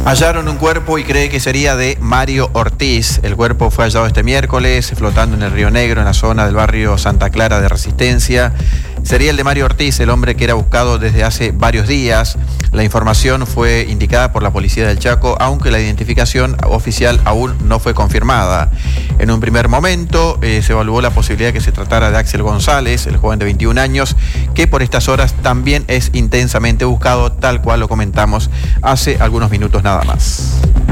Hallaron un cuerpo y cree que sería de Mario Ortiz. El cuerpo fue hallado este miércoles flotando en el Río Negro, en la zona del barrio Santa Clara de Resistencia. Sería el de Mario Ortiz, el hombre que era buscado desde hace varios días. La información fue indicada por la policía del Chaco, aunque la identificación oficial aún no fue confirmada. En un primer momento se evaluó la posibilidad de que se tratara de Axel González, el joven de 21 años, que por estas horas también es intensamente buscado, tal cual lo comentamos hace algunos minutos nada más.